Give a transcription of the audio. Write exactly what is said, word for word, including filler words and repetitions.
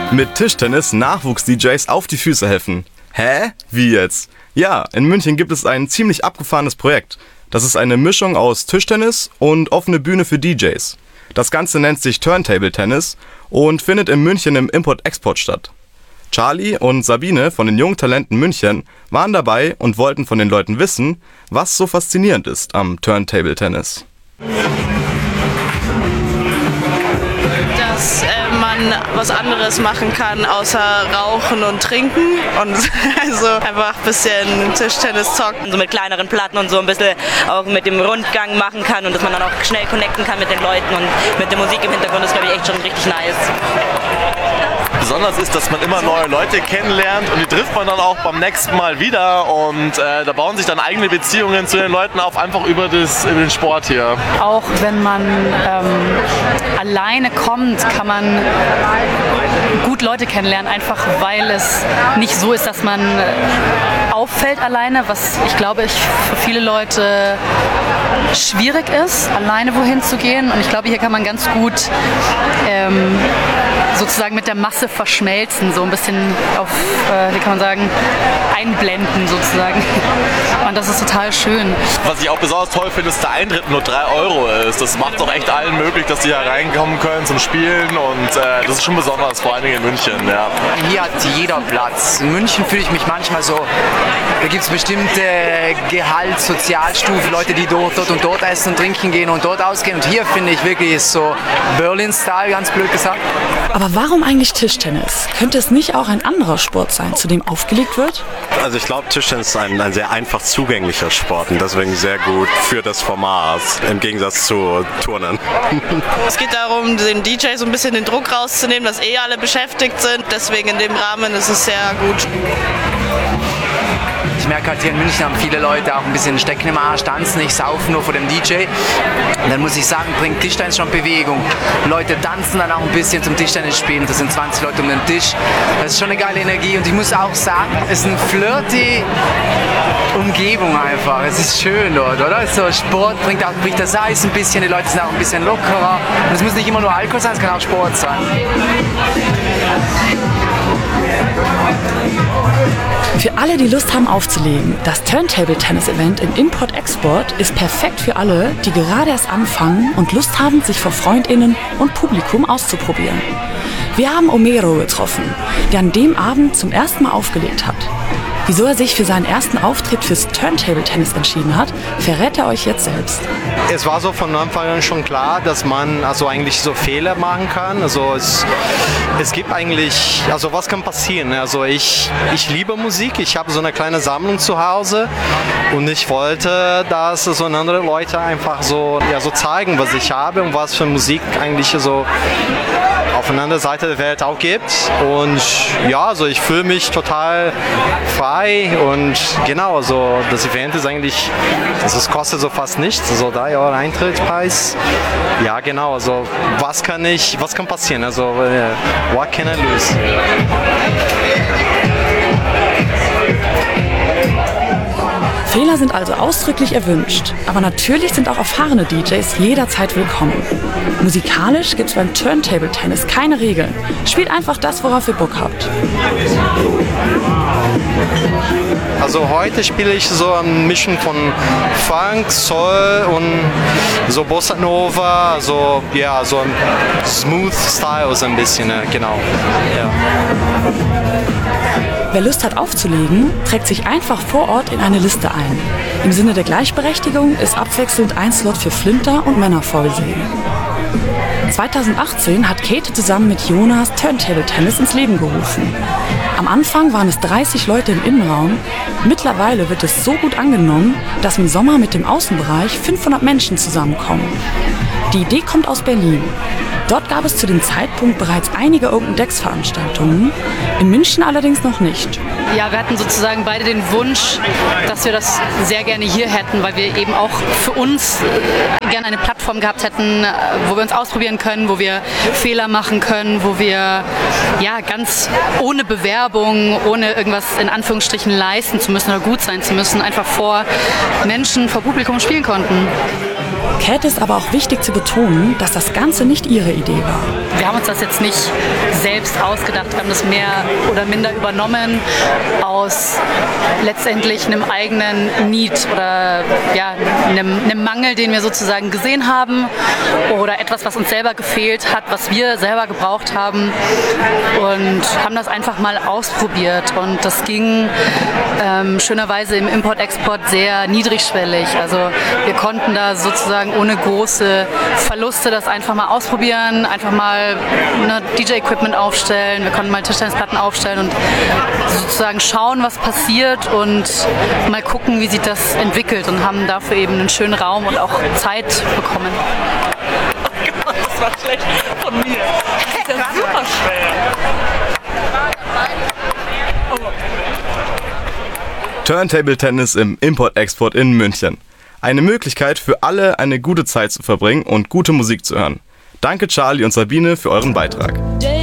Mit Tischtennis Nachwuchs-D Js auf die Füße helfen. Hä? Wie jetzt? Ja, in München gibt es ein ziemlich abgefahrenes Projekt. Das ist eine Mischung aus Tischtennis und offene Bühne für D Js. Das Ganze nennt sich Turntable Tennis und findet in München im Import-Export statt. Charlie und Sabine von den Jungen Talenten München waren dabei und wollten von den Leuten wissen, was so faszinierend ist am Turntable Tennis. Dass äh, man was anderes machen kann, außer rauchen und trinken. Und also einfach ein bisschen Tischtennis zocken. So mit kleineren Platten und so ein bisschen auch mit dem Rundgang machen kann und dass man dann auch schnell connecten kann mit den Leuten und mit der Musik im Hintergrund ist, glaube ich, echt schon richtig nice. Besonders ist, dass man immer neue Leute kennenlernt und die trifft man dann auch beim nächsten Mal wieder und äh, da bauen sich dann eigene Beziehungen zu den Leuten auf, einfach über, das, über den Sport hier. Auch wenn man ähm, alleine kommt, kann man gut Leute kennenlernen, einfach weil es nicht so ist, dass man auffällt alleine, was ich glaube ich für viele Leute schwierig ist, alleine wohin zu gehen. Und ich glaube, hier kann man ganz gut ähm, sozusagen mit der Masse verschmelzen, so ein bisschen auf, äh, wie kann man sagen, einblenden sozusagen. Und das ist total schön. Was ich auch besonders toll finde, ist, der Eintritt nur drei Euro ist. Das macht doch echt allen möglich, dass die hier reinkommen können zum Spielen und äh, das ist schon besonders, vor allen Dingen in München. Ja. Hier hat jeder Platz. In München fühle ich mich manchmal so, da gibt es bestimmte Gehalt, Sozialstufen, Leute, die dort, dort und dort essen und trinken gehen und dort ausgehen. Und hier finde ich wirklich ist so Berlin-Style, ganz blöd gesagt. Aber warum eigentlich Tischtennis? Könnte es nicht auch ein anderer Sport sein, zu dem aufgelegt wird? Also ich glaube, Tischtennis ist ein, ein sehr einfach zugänglicher Sport und deswegen sehr gut für das Format, im Gegensatz zu Turnen. Es geht darum, den D J so ein bisschen den Druck rauszunehmen, dass eh alle beschäftigt sind. Deswegen in dem Rahmen ist es sehr gut. Ich merke halt, hier in München haben viele Leute auch ein bisschen Stecken im Arsch, tanzen nicht, saufen nur vor dem D J. Und dann muss ich sagen, bringt Tischtennis schon Bewegung. Leute tanzen dann auch ein bisschen zum Tischtennis spielen. Das sind zwanzig Leute um den Tisch. Das ist schon eine geile Energie. Und ich muss auch sagen, es ist eine flirty Umgebung einfach. Es ist schön dort, oder? So Sport bringt auch bricht das Eis ein bisschen, die Leute sind auch ein bisschen lockerer. Und es muss nicht immer nur Alkohol sein, es kann auch Sport sein. Für alle, die Lust haben aufzulegen, das Turntable Tennis Event in Import-Export ist perfekt für alle, die gerade erst anfangen und Lust haben, sich vor FreundInnen und Publikum auszuprobieren. Wir haben Omero getroffen, der an dem Abend zum ersten Mal aufgelegt hat. Wieso er sich für seinen ersten Auftritt fürs Turntable Tennis entschieden hat, verrät er euch jetzt selbst. Es war so von Anfang an schon klar, dass man also eigentlich so Fehler machen kann. Also es, es gibt eigentlich, also was kann passieren? Also ich, ich liebe Musik, ich habe so eine kleine Sammlung zu Hause und ich wollte, dass so andere Leute einfach so, ja, so zeigen, was ich habe und was für Musik eigentlich so auf der anderen Seite der Welt auch gibt. Und ja, also ich fühle mich total frei und genau, so das Event ist eigentlich, also es kostet so fast nichts, so drei Euro Eintrittspreis. Ja, genau, also was kann ich, was kann passieren? Also uh, what can I lose? Fehler sind also ausdrücklich erwünscht, aber natürlich sind auch erfahrene D Js jederzeit willkommen. Musikalisch gibt's beim Turntable Tennis keine Regeln. Spielt einfach das, worauf ihr Bock habt. Also heute spiele ich so eine Mischung von Funk, Soul und so Bossa Nova, so ja, so ein Smooth Style so ein bisschen, genau. Ja. Wer Lust hat aufzulegen, trägt sich einfach vor Ort in eine Liste ein. Im Sinne der Gleichberechtigung ist abwechselnd ein Slot für Flinter und Männer vorgesehen. zweitausendachtzehn hat Kate zusammen mit Jonas Turntable Tennis ins Leben gerufen. Am Anfang waren es dreißig Leute im Innenraum. Mittlerweile wird es so gut angenommen, dass im Sommer mit dem Außenbereich fünfhundert Menschen zusammenkommen. Die Idee kommt aus Berlin. Dort gab es zu dem Zeitpunkt bereits einige Open Decks Veranstaltungen, in München allerdings noch nicht. Ja, wir hatten sozusagen beide den Wunsch, dass wir das sehr gerne hier hätten, weil wir eben auch für uns gerne eine Plattform gehabt hätten, wo wir uns ausprobieren können, wo wir Fehler machen können, wo wir ja ganz ohne Bewerbung, ohne irgendwas in Anführungsstrichen leisten zu müssen oder gut sein zu müssen, einfach vor Menschen, vor Publikum spielen konnten. Käthe ist aber auch wichtig zu betonen, dass das Ganze nicht ihre Idee war. Wir haben uns das jetzt nicht selbst ausgedacht, wir haben das mehr oder minder übernommen aus letztendlich einem eigenen Need oder ja, einem, einem Mangel, den wir sozusagen gesehen haben oder etwas, was uns selber gefehlt hat, was wir selber gebraucht haben und haben das einfach mal ausprobiert und das ging ähm, schönerweise im Import-Export sehr niedrigschwellig. Also wir konnten da sozusagen ohne große Verluste das einfach mal ausprobieren, einfach mal ne, D J-Equipment aufstellen, wir konnten mal Tischtennisplatten aufstellen und sozusagen schauen, was passiert und mal gucken, wie sich das entwickelt und haben dafür eben einen schönen Raum und auch Zeit bekommen. Oh Gott, das war schlecht von mir. Das ist ja super schwer. Turntable Tennis im Import-Export in München. Eine Möglichkeit für alle, eine gute Zeit zu verbringen und gute Musik zu hören. Danke Charlie und Sabine für euren Beitrag.